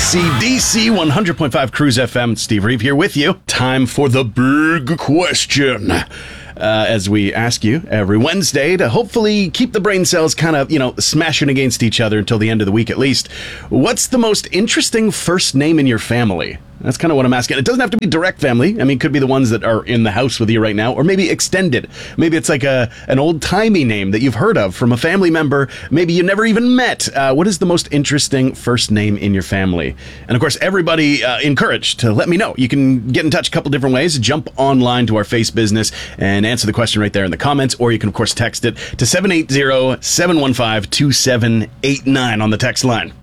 AC/DC 100.5 Cruise FM. Steve Reeve here with you. Time for the big question. As we ask you every Wednesday to hopefully keep the brain cells kind of, smashing against each other until the end of the week at least. What's the most interesting first name in your family? That's kind of what I'm asking. It doesn't have to be direct family. I mean, it could be the ones that are in the house with you right now, or maybe extended. Maybe it's like an old-timey name that you've heard of from a family member maybe you never even met. What is the most interesting first name in your family? And of course, everybody encouraged to let me know. You can get in touch a couple different ways. Jump online to our Face Business and answer the question right there in the comments, or you can, of course, text it to 780-715-2789 on the text line.